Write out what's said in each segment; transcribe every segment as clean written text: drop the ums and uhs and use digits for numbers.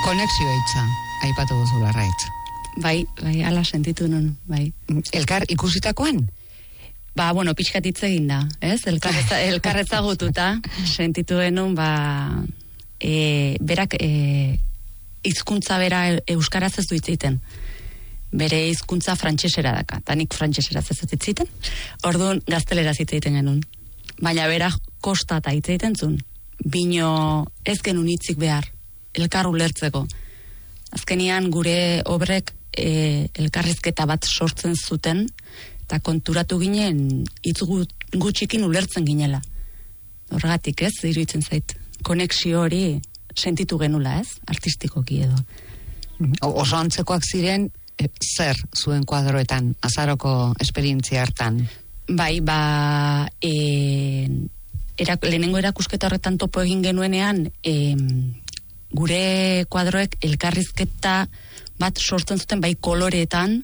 Konexio hitza, aipatu duzu Larraitz. Bai, ala sentitu nun, bai. Elkar ikusitakoan? Bueno, pixkat hitz egin da, ez? Elkar ezagututa, sentitu genuen, berak hizkuntza bera euskaraz ez du hitz egiten. Bere hizkuntza frantsesera daka, eta nik frantsesera ez hitz egiten. Orduan gazteleraz hitz egiten genuen. Baina bera kostata hitz egiten zuen. Bino ez genuen hitzik behar, elkar ulertzeko. Azkenian gure obrek elkarrizketa bat sortzen zuten, eta konturatu ginen hitz gutxikin ulertzen ginela. Horregatik ez, iruditzen zait. Konexio hori sentitu genula, ez? Artistikoki edo. Oso antzekoak ziren, zer zuen kuadroetan, azaroko esperientzia hartan? Bai, lehenengo erakusketa horretan topo egin genuenean, gure kuadroek elkarrizketa bat sortzen zuten, bai koloreetan,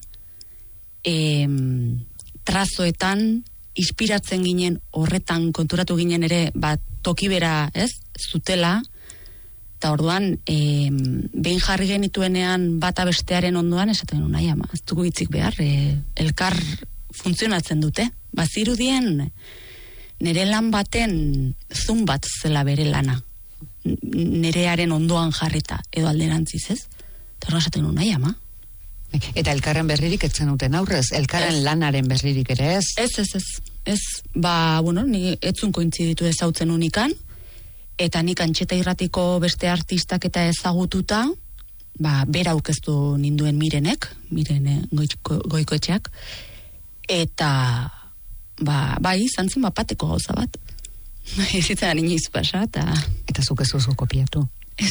trazoetan, inspiratzen ginen horretan, konturatu ginen ere, toki bera, ez, zutela, eta orduan, behin jarri genituenean bata bestearen ondoan, esaten nahi ama, ez dugu hitzik behar, elkar funtzionatzen dute. Bazirudien, nire lan baten zun bat zela bere lana. Nerearen ondoan jarrita, edo alderantziz, ez? Eta horra esaten nahi ama. Eta elkarren berririk etzen duten aurrez? Elkarren lanaren berririk ere ez? Ez. Ni etzun kointziditu ezautzen unikan, eta nik Antxeta Irratiko beste artistak eta ezagututa, bera aukeztu ninduen Mirene Goikoetxeak, eta izan zen bateko gauza bat. Ez zitzen inoiz pasa, eta zuk ez duzu kopiatu? Ez.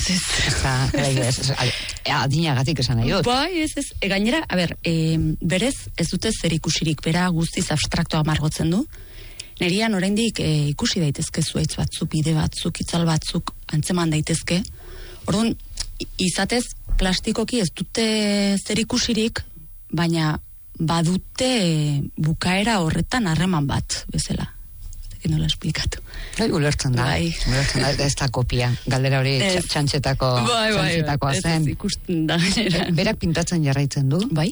Adinagatik esan nahi dut. Ez. Gainera, berez ez dute zer ikusirik, bera guztiz abstraktoa margotzen du. Nerian oraindik ikusi daitezke zuaitz batzuk, bide batzuk, itzal batzuk, antzeman daitezke. Orduan, izatez, plastikoki ez dute zer ikusirik, baina badute bukaera horretan harreman bat, bezala. Ez nola esplikatu. Ulertzen da. Ez da kopia. Galdera hori txantxetakoa zen. Ez ikusten da. Berak pintatzen jarraitzen du? Bai.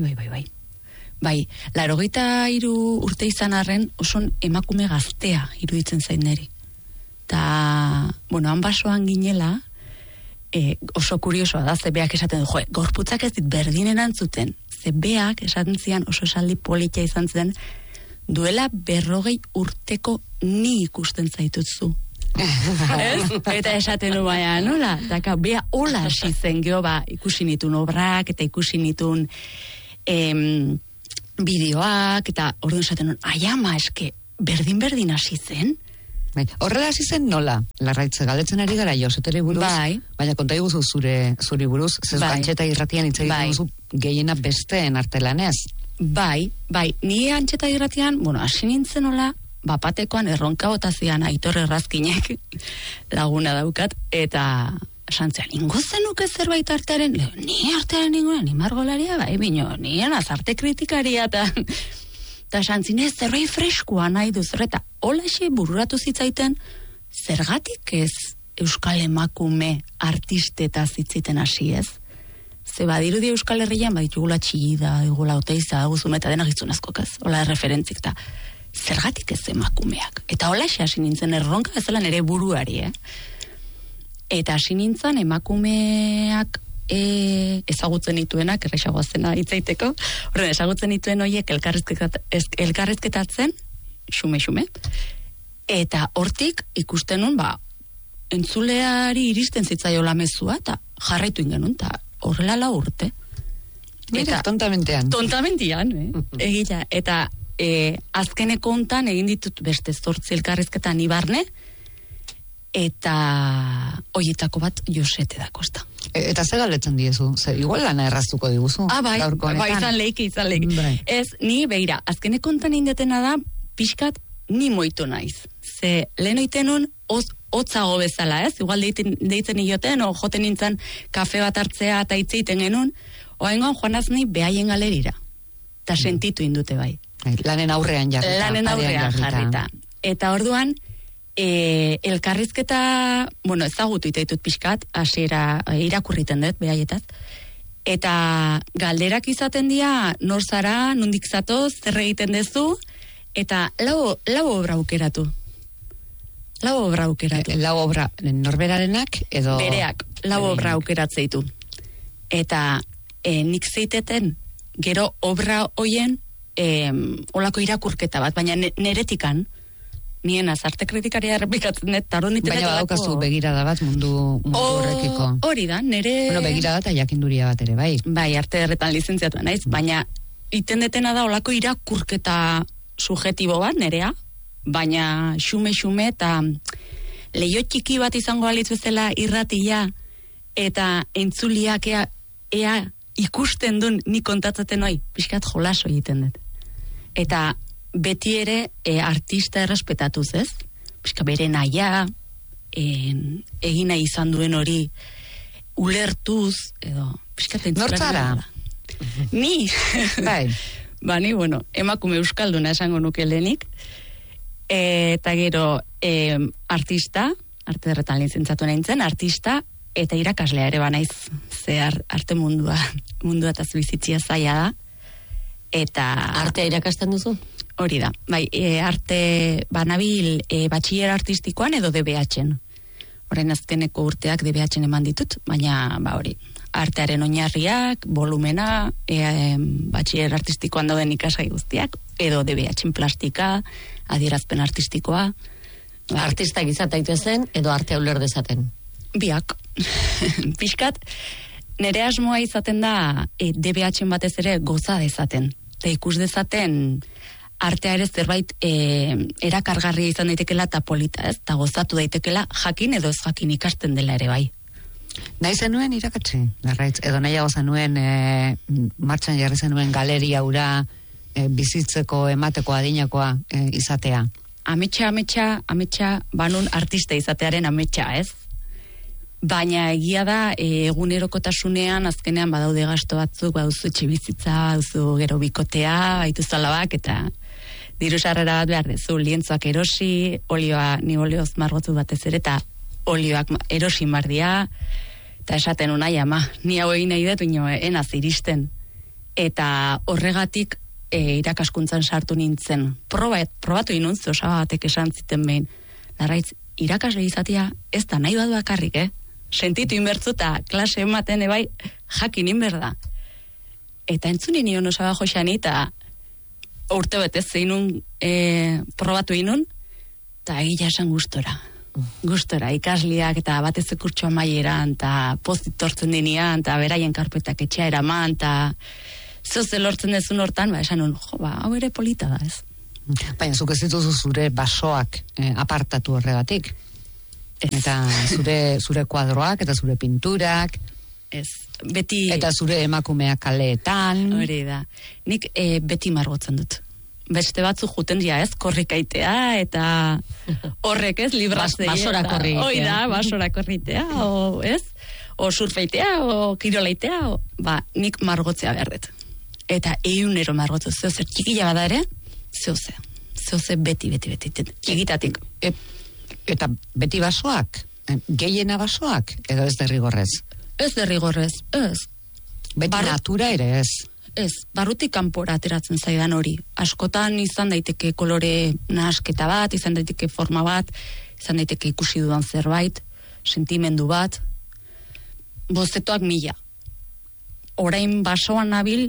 83 urte izan arren oson emakume gaztea iruditzen zain neri. Ta, han basoan ginela, oso kuriosoa da, zebeak esaten du, gorputzak ez dit berdinen antzuten, zebeak esaten zian oso esaldi politia izan zen, duela 40 urteko ni ikusten zaitutzu. Eta esaten du baina, nola? Daka, bea hola hasi zen geho, ikusi nitun obrak, eta ikusi nitun bideoak, eta orduan esaten du, ama, eske, berdin hasi zen? Horrela hasi zen nola? Larraitze, galdetzen ari gara Josetere buruz, baina konta iguzu zuri buruz, Antxeta Irratian hitz egiten duzu gehiena besteen artelanez. Bai, ni Antxeta Irratian, hasi nintzen nola, bapatekoan erronka botazian Aitor Errazkinek laguna daukat, eta santzean, ingo zenuke zerbait artearen, ni artearen ninguna, ni margolaria, bino, ni azarte kritikaria, eta santzine zerbait freskua nahi duz, eta holaxe bururatu zitzaiten, zergatik ez euskal emakume artisteta zitziten hasi ez? Ze badirudi Euskal Herrian, ditugula Txillida, digula Oteiza, Guzun, eta dena gizunazkoak ez, hola referentzik, eta zergatik ez emakumeak. Eta holaxe hasi nintzen erronka, ez nere buruari, Eta hasi nintzen emakumeak ezagutzen dituenak, errexagoa zena hitzaiteko, horren ezagutzen dituen horiek elkarrizketatzen, xume, eta hortik ikusten nun, entzuleari iristen zitzaiola mezua, eta jarraitu ingenun, eta horrela 4 urte. Eta tontamentean. Tontamentean, egila. Eta azkeneko hontan egin ditut beste 8 elkarrizketan ibarne, eta hoietako bat Josete da Kosta. Eta ze galdetzen diezu? Igual lana erraztuko diguzu? Izan leiki. Ez, ni beira, azkeneko hontan indetena da, pixkat ni moito naiz. Ze lehen oitenun, hotzago bezala, ez? Igual deitzen ioten, joten nintzen kafe bat hartzea eta hitzeiten genuen, oaingoan joanaz ni behaien galerira. Eta sentitu indute bai. Lanen aurrean jarrita. Eta orduan, elkarrizketa, bueno, ezagutu itaitut pixkat, hasiera irakurriten dut, behaietaz, eta galderak izaten dira, nor zara, nondik zatoz, zer egiten dezu, eta lau obra aukeratu. Lau obra norberarenak edo... Bereak, lau obra aukeratzeitu. Eta nik zeiteten, gero obra hoien, olako irakurketa bat, baina neretikan, nien azarte kritikaria errepikatzen dut, baina badaukazu begirada bat mundu horrekiko. Hori da, nire... Bueno, begirada eta jakinduria bat ere, bai. Bai, arte erretan lizentziatu naiz, baina iten detena da olako irakurketa subjetibo bat, nerea, baina xume eta leio txiki bat izango balitz bezala irratia eta entzuliak ea ikusten duen nik kontatzaten hoi, pixkat jolaso egiten dut. Eta beti ere artista errespetatuz, ez? Pixka bere naia, egin nahi izan duen hori ulertuz, edo pixkat nortzara? Ni? Bai. Ba, ni, bueno, emakume euskalduna esango nuke lehenik, eta gero artista, arte derretan lizentzatu nintzen, artista, eta irakaslea ere banaiz, ze arte mundua eta bizitzia zaila da, eta... Artea irakasten duzu? Hori da, bai, arte banabil batxiller artistikoan edo DBH-en. Horren azkeneko urteak DBH-en eman ditut, baina, ba hori, artearen oinarriak, volumena, batxiller artistikoan dauden ikasgai guztiak, edo DBH-en plastika, adierazpen artistikoa. Ba, artistak izataitu zen, edo artea uler dezaten? Biak. Piskat, nire asmoa izaten da DBH-en batez ere goza dezaten. Eta ikus dezaten artea ere zerbait erakargarria izan daitekela eta polita, ez? Eta gozatu daitekela jakin edo ez jakin ikasten dela ere bai. Nahi zenuen irakatsi, Larraitz, edo nahiago zenuen martxan jarri zenuen galeria ura bizitzeko emateko adinakoa izatea? Ametsa, banun artista izatearen ametsa, ez? Baina egia da, egunerokotasunean, azkenean badaude gasto batzuk, bauzu etxe bizitza, bauzu gero bikotea, baitu zalabak, eta diru sarrera bat behar dezu, lientzoak erosi, ni olioz margotu batez ere, eta olioak erosi mardia, eta esaten unai, ama, ni hau egin nahi dut, enaz iristen. Eta horregatik irakaskuntzan sartu nintzen. Probatu inuntz, osabatek esan ziten behin. Larraitz, irakasle izatea ez da nahi bat bakarrik, sentitu inbertzu eta klase ematen ebai jakin inberda. Eta entzuni nion osaba joxani eta urte betez zeinun probatu inun, eta egia esan gustora. Gustora, ikasliak eta batez kurtsoa maieran, eta postit tortzen dinean, eta beraien karpetak etxea eraman, eta zoze lortzen dezun hortan, esan nun, hau ere polita da, ez? Baina zuk ez dituzu zure basoak apartatu horregatik. Eta zure kuadroak, eta zure pinturak. Ez, beti... Eta zure emakumeak kaleetan. Hori da. Nik beti margotzen dut. Beste batzu juten dira, ez? Korrikaitea, eta horrek, ez? Libraztea. Basora korritea. Hoi da, basora korritea, o, ez? O surfeitea, o kirolaitea, nik margotzea berret. Eta eunero margotzu, zer txikila bada ere, Zeuze beti, txikitatik. Eta beti basoak? Gehiena basoak? Edo ez derrigorrez? Ez derrigorrez, ez. Beti natura ere ez? Ez, barrutik kanpora ateratzen zaidan hori. Askotan izan daiteke kolore nahasketa bat, izan daiteke forma bat, izan daiteke ikusi dudan zerbait, sentimendu bat, bozetoak 1000. Orain basoan nabil,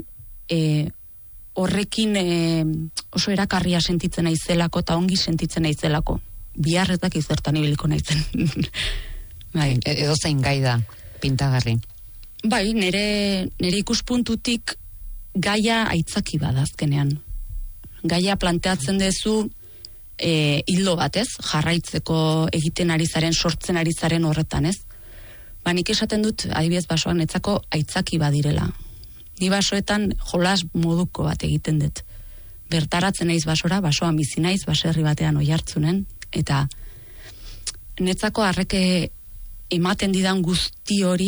horrekin oso erakarria sentitzen naizelako eta ongi sentitzen naizelako. Biharretak izertan ibiliko naizen. Bai, edo zein gai da, pintagarri. Bai, nire ikuspuntutik gaia aitzaki bada azkenean. Gaia planteatzen dezu hildo bat, ez? Jarraitzeko egiten ari zaren, sortzen ari zaren horretan, ez? Nik esaten dut, adibidez basoan netzako aitzaki badirela. Ni basoetan jolas moduko bat egiten dut. Bertaratzen naiz basora, basoan bizi naiz, baserri batean oihartzunen, eta netzako harreke ematen didan guzti hori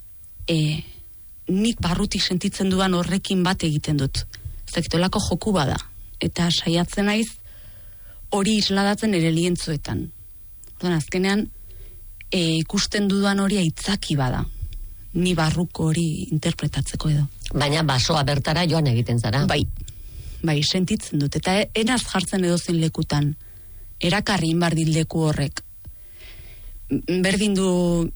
nik barrutik sentitzen dudan horrekin bat egiten dut. Zekitolako joku bada. Eta saiatzen naiz hori isladatzen ere lientzuetan. Azkenean, ikusten dudan hori aitzaki bada. Ni barruko hori interpretatzeko edo. Baina basoa bertara joan egiten zara. Bai, sentitzen dut. Eta enaz jartzen edozein lekutan. Erakarri inbardit leku horrek. Berdin du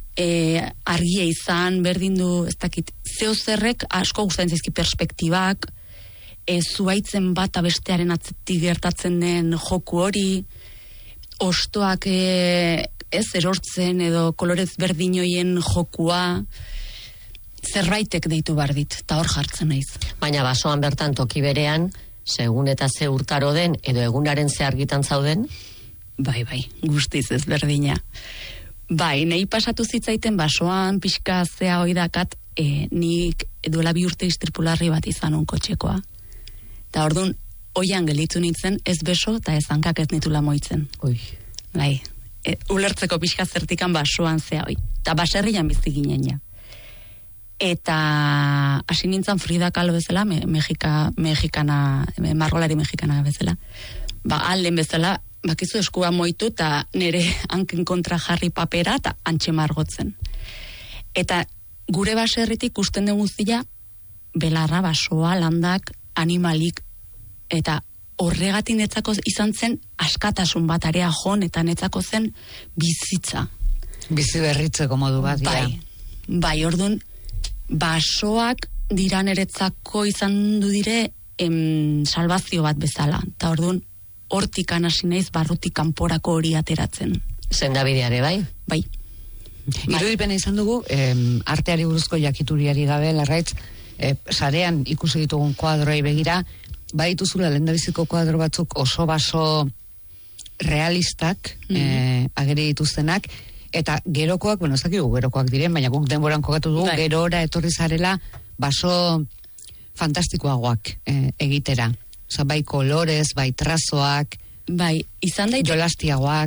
argia izan, berdin du, ez dakit, zerrek asko gustatzen zaizki perspektibak, zuaitzen bat abestearen atzetik gertatzen den joku hori, ostoak erortzen edo kolorez berdinoien jokua, zerbaitek deitu behar dit, eta hor jartzen naiz. Baina basoan bertan toki berean, segun eta ze urtaro den, edo egunaren ze argitan zauden? Bai, guztiz ez berdina. Bai, nahi pasatu zitzaiten basoan pixka zea oidakat, nik duela 2 urte istripularri bat izan kotxekoa. Eta orduan, oian gelitzu nintzen, ez beso eta ez hankak ez nitula moitzen. Bai, ulertzeko pixka zertikan basoan zea hoi. Eta baserrian bizi ginen ja. Eta hasi nintzen Frida Kahlo bezala, margolari mexikana bezala. Alden bezala, bakizu eskua moitu eta nire hanken kontra jarri papera eta antxe margotzen. Eta gure baserritik ikusten den guztia, belarra, basoa, landak, animalik, eta horregatik netzako izan zen askatasun bat area jon, eta netzako zen bizitza. Bizi berritzeko modu bat, Bai, orduan, basoak dira neretzako izan du dire salvazio bat bezala. Eta orduan, hortik hasi naiz barrutik kanporako hori ateratzen. Sendabideare, bai? Bai. Irudipena izan dugu, arteari buruzko jakituriari gabe, Larraitz, sarean ikusi ditugun kuadroei begira, badituzula lehendabiziko kuadro batzuk oso baso realistak, ageri dituztenak, eta gerokoak, ez dakigu gerokoak diren, baina guk denboran kokatu dugu, gerora etorri zarela baso fantastikoagoak egitera. Bai kolorez, bai trazoak, bai, izan daite jolastiagoak,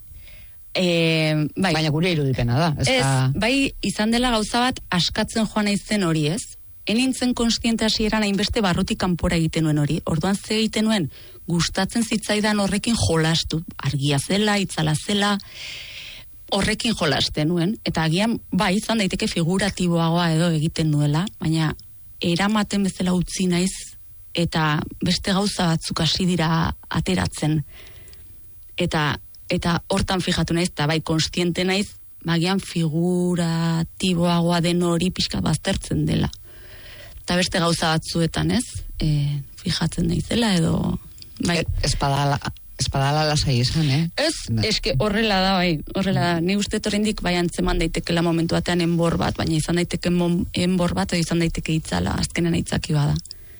baina gure irudipena da. Bai, izan dela gauza bat askatzen joan naizen hori, ez? Enintzen konstiente hasieran hainbeste barrutik kanpora egiten nuen hori. Orduan ze egiten nuen, gustatzen zitzaidan horrekin jolastu. Argia zela, itzala zela, horrekin jolasten nuen. Eta agian, bai, izan daiteke figuratiboagoa edo egiten nuela, baina eramaten bezala utzi naiz, eta beste gauza batzuk hasi dira ateratzen. Eta hortan fijatu naiz, eta bai, konstiente naiz, agian figuratiboagoa den hori pixka baztertzen dela. Eta beste gauza batzuetan, ez? Fijatzen naizela edo... Bai. Espadala lasai esan, eske horrela da, bai, horrela da. Ni uste oraindik bai antzeman daitekela momentu batean enbor bat, baina izan daiteke enbor bat, edo izan daiteke itzala, azkenen aitzaki bada.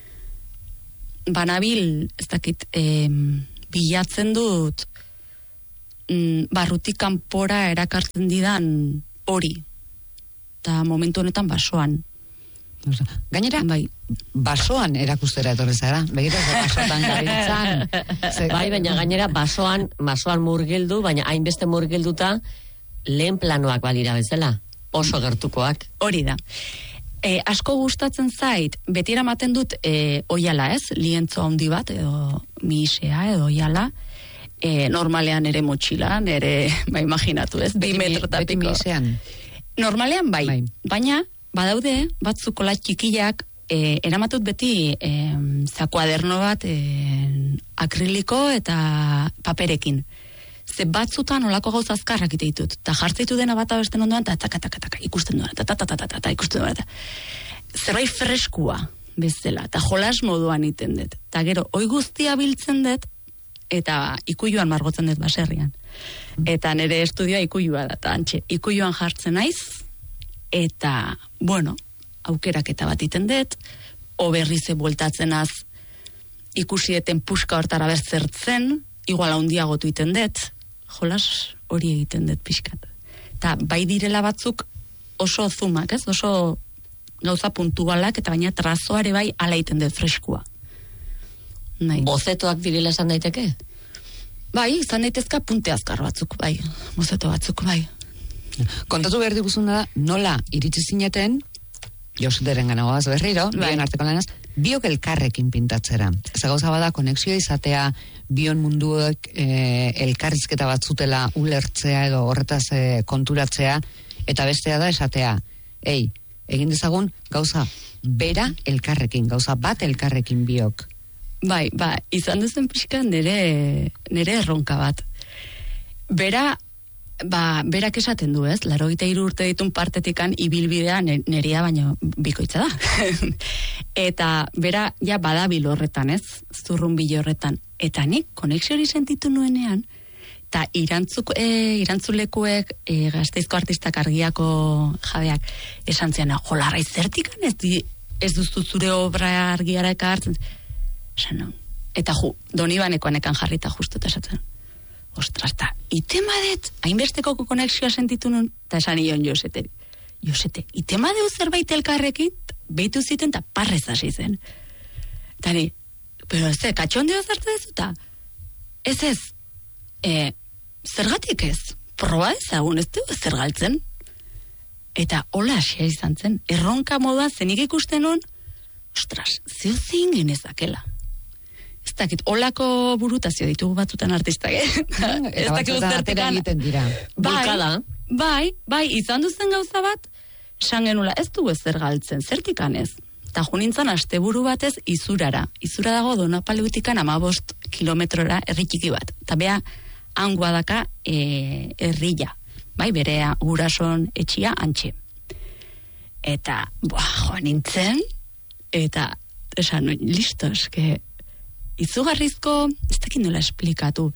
Banabil, ez dakit, bilatzen dut barrutik kanpora erakartzen didan hori. Eta momentu honetan basoan. Gainera, basoan erakustera etorri zara. Begira, basotan gabiltzan. Bai, baina gainera basoan murgildu, baina hainbeste murgilduta lehen planoak balira bezala. Oso gertukoak. Hori da. Asko gustatzen zait, beti eramaten dut oiala, ez? Lientzo handi bat, edo misea, edo oiala. Normalean ere motxilan, ere, imaginatu, ez? 2 metrotapiko. Beti misean. Normalean bai. Baina, badaude, batzukola txikiak, eramatut beti zakuaderno bat akriliko eta paperekin. Ze batzutan olako gauza azkarrak ite ditut. Ta jartzeitu dena bat abesten ondoan, eta ikusten duan, eta ikusten duan. Zerbait freskua bezala, eta jolas moduan iten dut. Ta gero, oi guztia biltzen dut, eta ikuiluan margotzen dut baserrian. Eta nire estudioa ikuilua da, eta antxe, ikuiluan jartzen naiz, eta, aukeraketa bat iten dut, oberrize bueltatzen az, ikusieten puska hortara berzertzen, igual handiagotu iten dut, jolas hori egiten dut pixkat. Eta bai direla batzuk oso zumak, ez? Oso gauza puntualak, eta baina trazoare bai ala egiten dut freskua. Bozetoak direla esan daiteke? Bai, izan daitezka punte azkar batzuk, bai. Bozeto batzuk, bai. Kontatu behar diguzun da, nola iritsi zineten Joseteren ganagoaz berriro, bion arteko lanaz, biok elkarrekin pintatzera. Ez gauza bada, konexioa izatea, bion munduek elkarrizketa batzutela ulertzea edo horretaz konturatzea, eta bestea da esatea, egin dezagun gauza bera elkarrekin, gauza bat elkarrekin biok. Bai, izan duzen pixka nire erronka bat. Berak esaten du, ez? 83 urte ditun partetikan ibilbidea nerea baino bikoitza da. Eta bera ja badabil horretan, ez? Zurrunbilo horretan. Eta nik konexio hori sentitu nuenean, eta irantzulekuek Gasteizko artistak argiako jabeak esan ziana, jolarra izertikan ez duzu zure obra argiara ekartzen. Esan non. Eta Donibanekoan ekan jarrita justu eta esatzen. Ostras, eta itemadet, hainbesteko konexioa sentitu nun, eta esan ion Josete, itemadeu zerbait elkarrekin, behitu ziten eta parrez hasi zen. Eta ni, pero ez, katxondeo zartu dezuta? Ez, zergatik ez? Proba ezagun, ez dugu zer galtzen? Eta hola asia izan zen, erronka moda zenik ikusten nun, ostras, zeo zein genezakela. Ez dakit, holako burutazio ditugu batzutan artistak, Eta batzutan atera egiten dira. Bai, izan duzen gauza bat, esan genula, ez dugu ezer galtzen, zertikan ez. Eta junintzan asteburu batez Izurara. Izura dago Donapaleutikan 15 kilometrora herritiki bat. Eta bea, hangoa daka herrilla. Bai, berea gurason etxia antxe. Eta, joan nintzen, eta esan, listo, eske, izugarrizko, ez dakit nola esplikatu,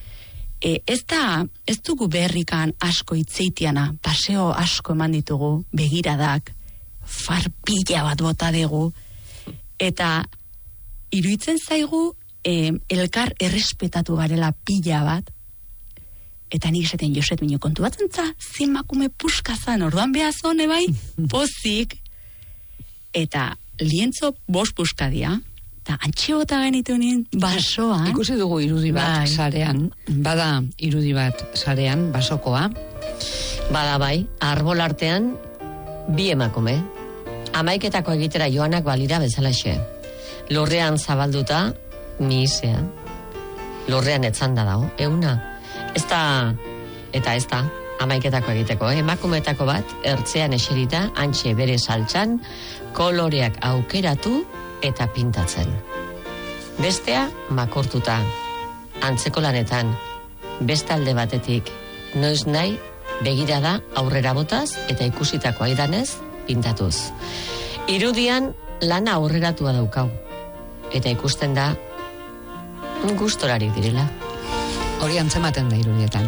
ez dugu berrikan asko itzeitiana, paseo asko eman ditugu, begiradak, farpila bat bota dugu, eta iruditzen zaigu elkar errespetatu garela pila bat, eta nik esaten Joset minio kontu batzen za, zinmakume puskazan, orduan behazone bai, pozik, eta lientzo 5 puskadia, eta antxeota genitu nien basoan. Ikusi dugu irudi bat sarean, bada irudi bat sarean, basokoa. Bada bai, arbol artean, 2 emakume. 11 egitera joanak balira bezalaxe. Lurrean zabalduta, misea. Lurrean etzanda dago, euna. Ez da, 11 egiteko, emakumeetako bat, ertzean eserita, antxe bere saltxan, koloreak aukeratu, eta pintatzen. Bestea makortuta, antzeko lanetan, beste alde batetik, noiz nahi, begirada aurrera botaz eta ikusitako aidanez pintatuz. Irudian lana aurreratua daukau, eta ikusten da gustorarik direla. Hori antzematen da irudietan.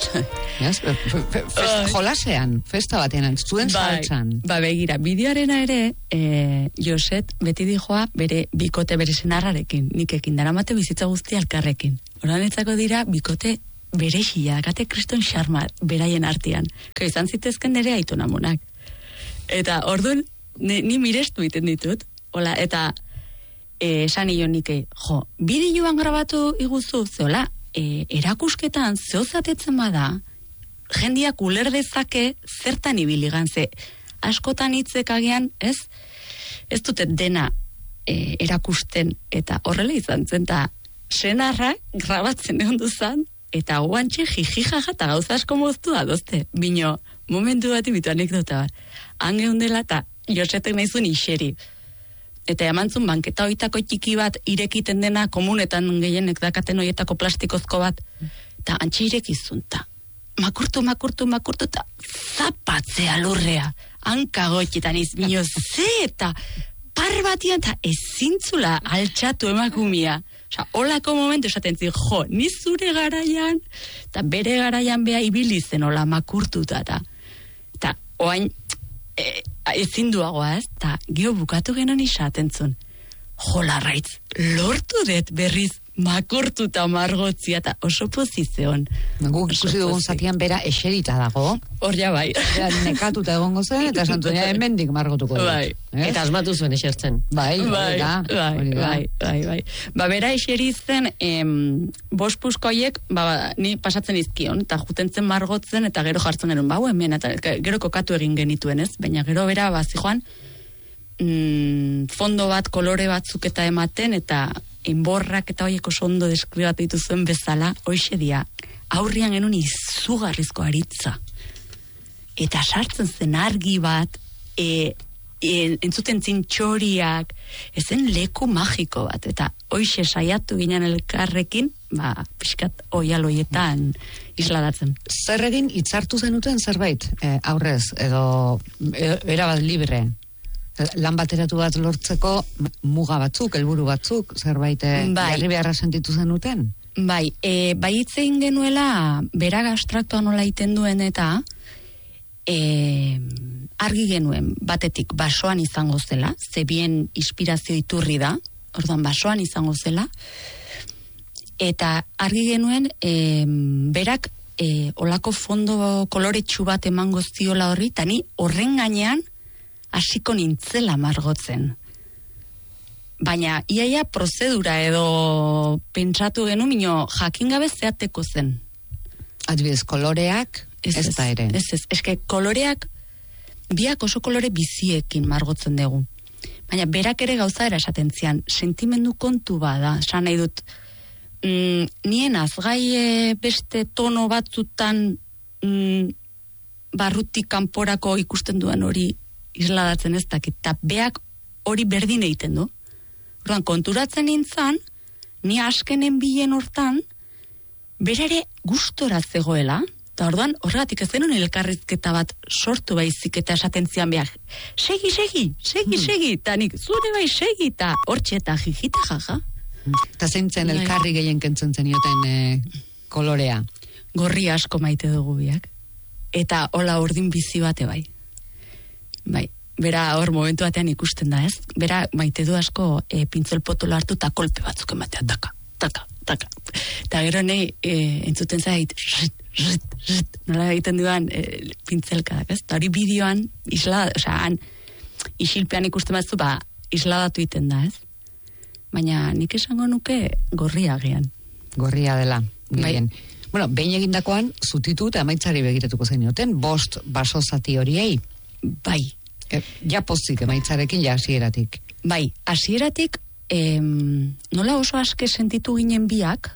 Jolasean, festa batean, zuen saltzan. Begira, bideoarena ere, Joset beti dijoa bere bikote bere senarrarekin, nikekin, daramate bizitza guztia elkarrekin. Horanetzako dira, bikote bere xia, gate kriston xarma beraien artean. Izan zitezken nire aitonamonak. Eta orduan, ni mirestu iten ditut, hola, eta esan ion nike, bideoan grabatu iguzu, zeola, erakusketan zeozatetzen bada, jendiak uler dezake zertan ibiligan, ze askotan hitzek agian, ez dute dena erakusten, eta horrela izan zen, eta senarra grabatzen egon duzan, eta guantxe jijijaja eta gauza asko moztu da, dozte, bino, momentu bat ibitu anekdota bat, han geundela eta Josetek nahizun iseri, eta emantzun banketa hoitako txiki bat irekiten dena komunetan gehienek dakaten hoietako plastikozko bat, eta antxe irekizun, eta makurtu, eta zapatzea lurrea, hankagotxetan izbino, eta par batian, eta ezintzula altxatu emakumia. Osa, holako momentu esaten zi, ni zure garaian, eta bere garaian beha ibilizen hola makurtuta, eta oain, ezin duagoa ez, eta gio bukatu genon izaten zuen. Larraitz, lortu dut berriz makurtuta margotzia, eta oso pozizion. Guk ikusi dugun zatian bera eserita dago. Hor ja bai. Nekatuta egongo zen, eta santu hemendik margotuko dut. Bai. Eta asmatu zuen esertzen. Bai. Bera eseri zen, 5 puskoiek, ni pasatzen izkion, eta jutentzen margotzen, eta gero jartzen genuen, hemen, eta gero kokatu egin genituen ez, baina gero bera bazi joan, fondo bat, kolore batzuk eta ematen, eta enborrak eta horiek oso ondo deskribatu dituzuen bezala, hoxe dia, aurrian genuen izugarrizko aritza. Eta sartzen zen argi bat, entzuten zintxoriak, ezen leku magiko bat, eta hoxe saiatu ginen elkarrekin, pixkat oialoietan isladatzen. Zer egin hitzartu zenuten zerbait, aurrez, edo erabat libre? Lan bateratu bat lortzeko muga batzuk, helburu batzuk, zerbait jarri beharra sentitu zenuten? Bai hitzein genuela, berak abstraktua nola iten duen eta argi genuen, batetik basoan izango zela, ze bien inspirazio iturri da, orduan basoan izango zela, eta argi genuen, berak olako fondo koloretsu bat emango ziola horri, eta ni horren gainean hasiko nintzela margotzen. Baina, iaia prozedura edo pentsatu genu, mino jakin gabe zeateko zen. Adibidez, koloreak, ez da ere. Eske koloreak, biak oso kolore biziekin margotzen dugu. Baina, berak ere gauza esaten zian, sentimendu kontu bada, esan nahi dut, nien azgai beste tono batzutan barrutik kanporako ikusten duan hori isladatzen ez dakit, eta beak hori berdin egiten du. Orduan, konturatzen nintzen, ni askenen bilen hortan, berare gustora zegoela, eta orduan, horregatik ez denun elkarrizketa bat sortu baizik eta esaten zian behar, segi, eta nik zure bai segi, eta hortxe eta jijita jaja. Eta zeintzen elkarri gehien kentzen zenioten kolorea? Gorri asko maite dugu biak. Eta hola urdin bizi bate bai. Bai, bera hor momentu batean ikusten da, ez? Bera maite du asko pintzel potolo hartu eta kolpe batzuk ematea, taka. Eta gero nahi entzuten zait, nola egiten duan pintzelkadak, ez? Eta hori bideoan, isilpean ikusten batzu, isladatu egiten da, ez? Baina nik esango nuke gorria agian. Gorria dela, gehien. Bueno, behin egindakoan, zutitu eta amaitzari begiratuko zenioten, 5 baso zati horiei. Bai. Ja pozik emaitzarekin, ja hasieratik. Bai, hasieratik, nola oso aske sentitu ginen biak,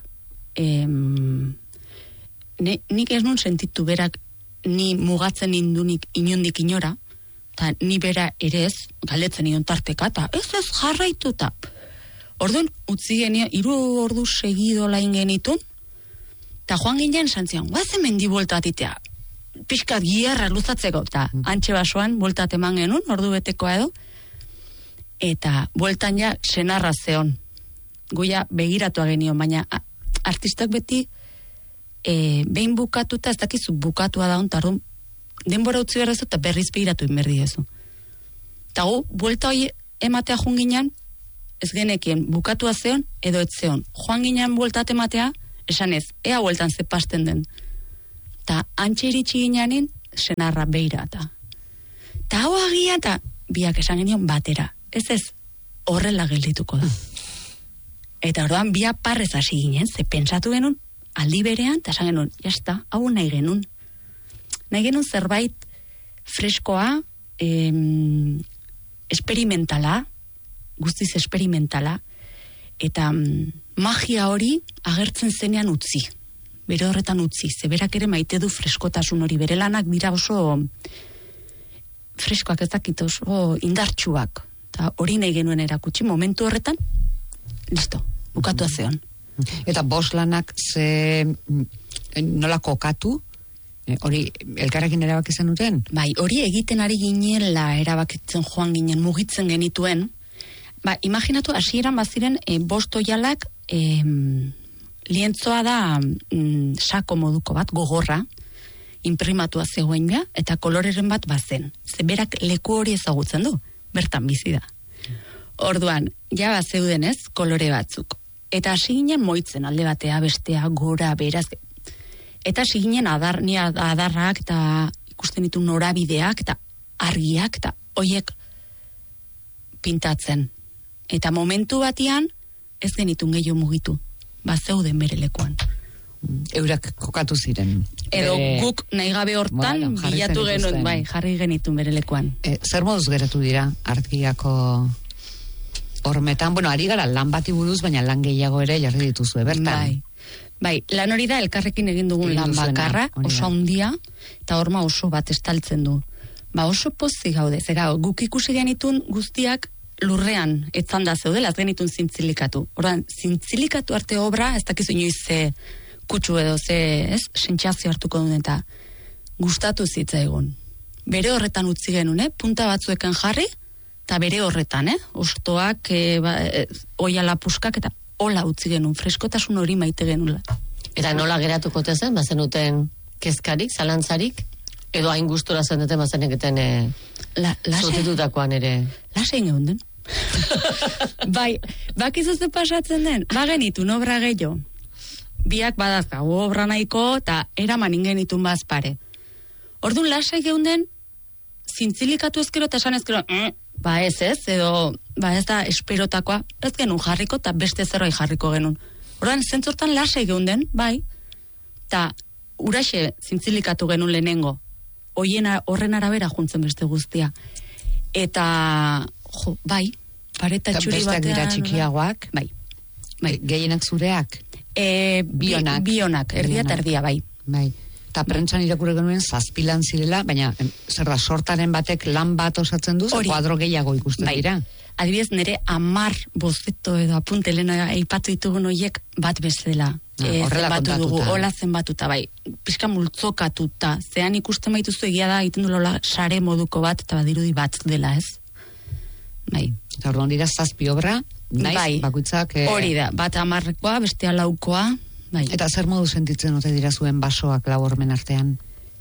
nik ez nun sentitu berak, ni mugatzen indunik inondik inora, eta ni bera ere ez, galdetzen nion tarteka, eta ez jarraitu eta. Orduan, utzi genio, 3 ordu segido lain genitun, eta joan ginen santzian, guazen mendi bueltatitea, pixkat gierra luzatzeko, eta antxe basoan bueltat eman genuen, ordu betekoa edo, eta bueltan ja senarra zeon. Guia begiratua genio, baina artistak beti behin bukatuta, ez dakizu bukatua da ontarrun, denbora utzi berrezu eta berriz begiratu inberdi ezu. Eta gu, buelta hori ematea joan ginen, ez genekien bukatua zeon edo ez zeon. Joan ginen bueltat ematea, esan ez, ea bueltan zepasten den. Ta antxe iritsi gineanin, senarra beira eta. Ta hau agia eta biak esan genion batera. Ez, horrela geldituko da. Eta orduan biak parrez hasi ginen, ze pentsatu genuen, aldi berean, eta esan genuen, jazta, hau nahi genuen. Nahi genuen zerbait freskoa, esperimentala, guztiz esperimentala, eta magia hori agertzen zenean utzi. Bere horretan utzi, ze berak ere maite du freskotasun hori, bere lanak dira oso freskoak ez dakit, oso indartsuak, eta hori nahi genuen erakutsi, momentu horretan, listo, bukatu azeon. Eta 5 lanak ze nola kokatu, hori elkarrekin erabaki zenuten? Bai, hori egiten ari ginela erabakitzen joan ginen, mugitzen genituen. Imaginatu, hasieran baziren 5 oihalak, lientzoa da sako moduko bat, gogorra, imprimatua zegoen ja, eta koloreren bat bazen. Zeberak leku hori ezagutzen du, bertan bizi da. Orduan, ja bazeuden ez, kolore batzuk. Eta hasi ginen moitzen alde batea, bestea, gora, beraz. Eta hasi ginen adarrak eta ikusten ditu norabideak eta argiak eta hoiek pintatzen. Eta momentu batean ez genitun gehiago mugitu. Bazeuden bere lekuan. Eurak kokatu ziren. Edo guk nahi gabe hortan bilatu genuen, bai, jarri genitun bere lekuan. Zer moduz geratu dira Argiako hormetan? Bueno, ari gara lan bati buruz, baina lan gehiago ere jarri dituzue, bertan. Bai, lan hori da elkarrekin egin dugun lan bakarra, oso handia, eta horma oso bat estaltzen du. Oso pozik gaude, zera, guk ikusi genitun guztiak lurrean etzanda zeudela, ez genitun zintzilikatu. Ordan, zintzilikatu arte obra, ez dakizu inoiz ze kutsu edo ze, sentsazio hartuko duen, eta gustatu zitzaigun. Bere horretan utzi genuen, punta batzuekan jarri, eta bere horretan, ostoak, oia lapuskak, eta hola utzi genuen, freskotasun hori maite genuen. Eta nola geratuko zen, bazenuten kezkarik, zalantzarik, edo hain gustora zen duten bazeneketen zutitutakoan ere? Lasein egon den. Bai, bakizuzen pasatzen den, genitun obra gehiago. Biak badazka, obra nahiko, eta eraman ingenitun bazpare. Orduan lasai geunden, zintzilikatu ezkero eta esan ezkero, ez, edo, ez da esperotakoa, ez genuen jarriko, eta beste zerbait jarriko genuen. Orduan, zentzortan lasai geunden, bai, eta uraxe zintzilikatu genuen lehenengo, horren arabera juntzen beste guztia. Eta, bai, pareta txuri batean... Besteak dira txikiagoak? Bai. Gehienak zureak? Bionak, erdia eta erdia, bai. Bai. Eta prentsan irakurri genuen zazpilan zirela, baina zer da, sortaren batek lan bat osatzen duz, kuadro gehiago ikusten dira. Adibidez, nire 10 bozeto edo apunte lehena aipatu ditugun horiek bat bezala. Zenbatu dugu, hola zenbatuta, bai. Pizka multzokatuta, zean ikusten baituzu egia da, egiten duela sare moduko bat, eta badirudi bat dela, ez? Bai. Eta orduan dira 7 obra, naiz, bakuitzak... Hori da, bat 10koa, bestea 4koa, bai. Eta zer modu sentitzen ote dira zuen basoak lau hormen artean?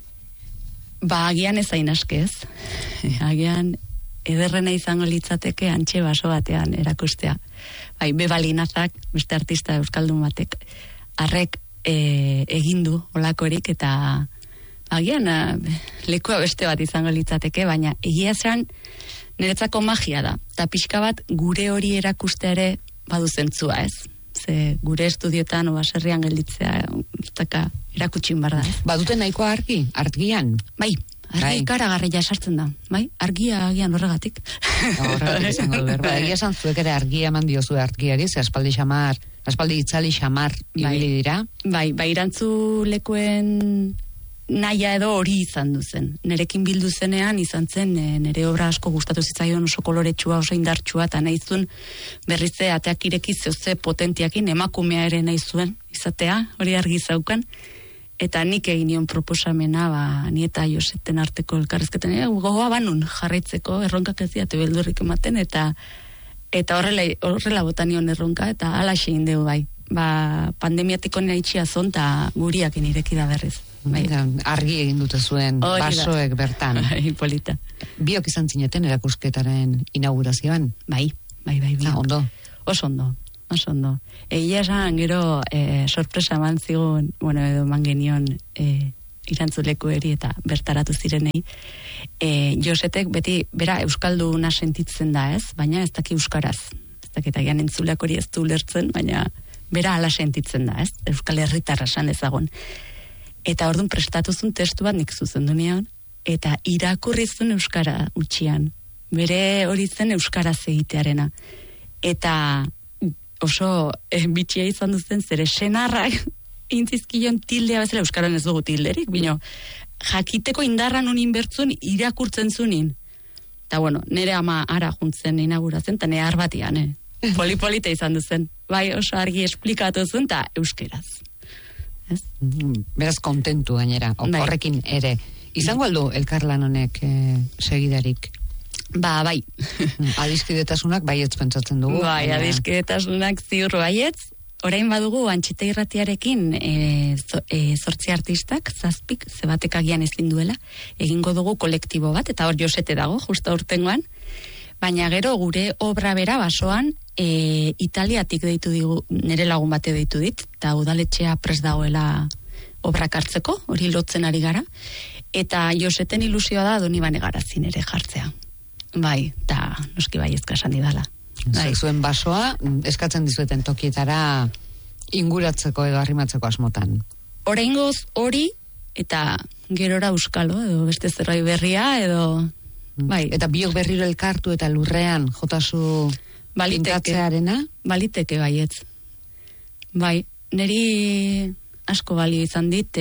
Agian ez hain aske, ez? Agian ederrena izango litzateke antxe baso batean erakustea. Bai, Bebalinazak, beste artista euskaldun batek, arrek egindu olakorik, eta agian lekua beste bat izango litzateke, baina egia zean niretzako magia da. Eta pixka bat gure hori erakustea ere badu zentzua, ez? Ze gure estudiotan baserrian gelditzea erakutsin bar da. Baduten nahikoa argian? Bai, argi ikaragarria sartzen da. Bai, argia agian horregatik. Horregatik izango du berba. Egia esan zuek ere argia eman diozue argiari, ze aspaldi itzali xamar ibili dira. Bai, erantzulekuen naia edo hori izan duzen. Nerekin bildu zenean izan zen, nere obra asko gustatu zitzaion, oso koloretsua, oso indartsua, eta nahizun berrize ateak irekiz ze potentiakin, emakumea ere nahizuen izatea, hori argi zaukan, eta nik egin nion proposamena, ni eta Joseten arteko elkarrezketan, gogoa banun jarraitzeko, erronkak ez diatu beldurrik ematen, eta horrela botanion erronka, eta alaxe indeu bai. Pandemiatiko nire itxia zon, eta guriak inireki da berriz. Bai. Argi egin dute zuen basoek bertan. Polita. Biok izan zineten erakusketaren inaugurazioan? Bai. Ondo? Oso ondo. Egia esan, gero sorpresa eman zigun, edo eman genion irantzuleku eri eta bertaratu zirenei. Josetek beti, bera, euskalduna sentitzen da, ez? Baina ez daki euskaraz. Ez dakita gian entzuleak hori ez du ulertzen, baina bera ala sentitzen da, ez? Euskal herritarra esan ezagun. Eta orduan prestatuzun testu bat nik zuzendu nion, eta irakurrizun euskara utxian. Bere hori zen euskaraz egitearena. Eta oso bitxia izan duzen, zere senarrak intzizkion tildea bezala, euskaran ez dugu tilderik, bino, jakiteko indarran unin bertzun irakurtzen zunin. Eta nire ama ara juntzen inauguratzen, eta nire arbatian, polipolita izan duzen. Bai, oso argi esplikatu zuen, eta euskeraz. Beraz kontentu gainera, horrekin ere. Izango aldu elkarlan honek segidarik? Bai. Adiskidetasunak baietz pentsatzen dugu. Bai, adiskidetasunak ziur baietz. Orain badugu Antxeta Irratiarekin 8 artistak, 7, zebatek agian ezin duela, egingo dugu kolektibo bat, eta hor Josete dago, justa urtengoan. Baina gero gure obra bera basoan, Italiatik deitu digu, nire lagun bate deitu dit, eta udaletxea prest dagoela obrak hartzeko, hori lotzen ari gara, eta Joseten ilusioa da Donibane Garazin ere jartzea. Bai, eta noski bai eskasan idala. Zuen basoa, eskatzen dizueten tokietara inguratzeko edo arrimatzeko asmotan? Oraingoz hori, eta gerora euskalo, edo beste zerbait berria, edo... Bai. Eta biok berriro elkartu eta lurrean jotasu pintatzearena? Baliteke baietz. Bai, niri asko balio izan dit,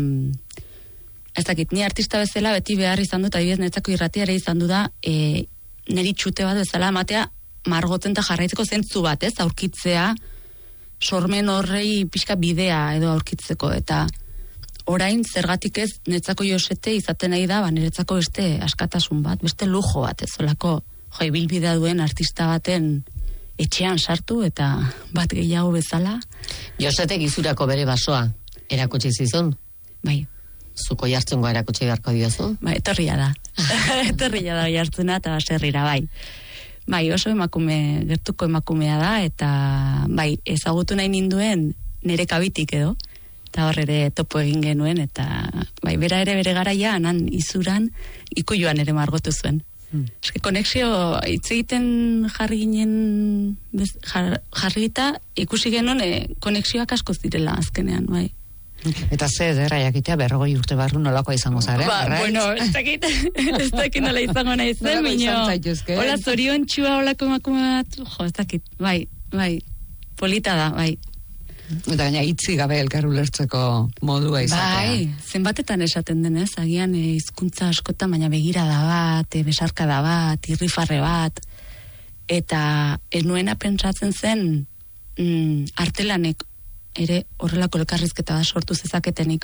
ez dakit, ni artista bezala beti behar izan dut, adibidez netzako irratiare izan du da, niri txute bat bezala matea margotzen eta jarraitzeko zentzu bat, ez, aurkitzea, sormen horrei pixka bidea edo aurkitzeko, eta orain zergatik ez netzako Josete izaten nahi da, niretzako beste askatasun bat, beste lujo bat, ez olako ibilbidea duen artista baten etxean sartu eta bat gehiago bezala. Josete gizurako bere basoa erakutsi zizun? Bai. Zuko jartzungoa erakutsi beharko diozu? Bai, etorria da. Etorria da jartzuna eta baserrira, bai. Bai, oso gertuko emakumea da, eta bai, ezagutu nahi ninduen nire kabitik edo, eta hor ere topo egin genuen, eta bai, bera ere bere garaia, anan izuran, ikuioan ere margotu zuen. Eske konexio, hitz egiten jarri ginen, jarri gita, ikusi genuen konexioak asko zirela azkenean, bai. Eta ze ederra jakitea 40 urte barru nolakoa izango zaren, bueno, ez dakit nola izango nahi zen, minio. Hola, zorion txua holako emakume bat, ez dakit, bai, polita da, bai. Eta gaina hitzi gabe elkar ulertzeko modua izatea. Bai, zenbatetan esaten denez, agian hizkuntza askotan, baina begirada bat, besarkada bat, irrifarre bat, eta nuena pentsatzen zen artelanek ere horrelako elkarrizketa da sortu zezaketenik.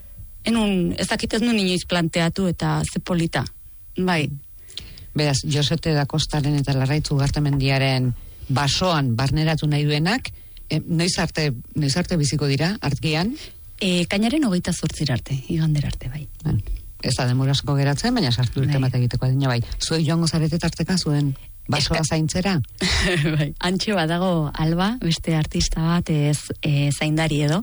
Ez nun inoiz planteatu eta ze polita. Bai. Beraz, Josete da Kostaren eta Larraitz Ugartemendiaren basoan barneratu nahi duenak, noiz arte biziko dira, artgian? Kainaren 28 arte, igander arte, bai. Ez da demorasko geratzen, baina sartu urte bat egiteko adina, bai. Zuek joango zarete tarteka zuen basoa zaintzera? Bai. Antxe badago Alba, beste artista bat, zaindari edo,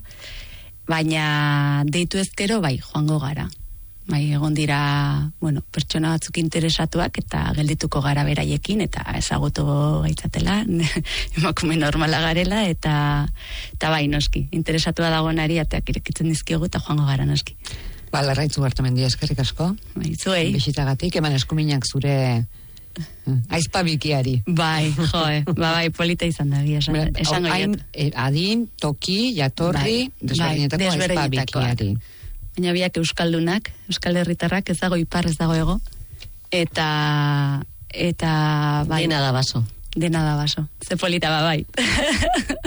baina deitu ezkero, bai, joango gara. Bai, egon dira, pertsona batzuk interesatuak eta geldituko gara beraiekin eta ezagutu gaitzatela, emakume normala garela eta bai, noski, interesatua dagoenari ateak irekitzen dizkiogu eta joango gara, noski. Larraitz Ugartemendia, eskerrik asko. Bai, zuei. Bisitagatik, eman eskuminak zure aizpabikiari. Bai, bai, polita izan da, esango jat. Adin, toki, jatorri, desberdinetako aizpabikiari. Baina biak euskaldunak, euskal herritarrak, ez dago ipar, ez dago ego. Eta bai. Dena da baso. Ze polita, bai.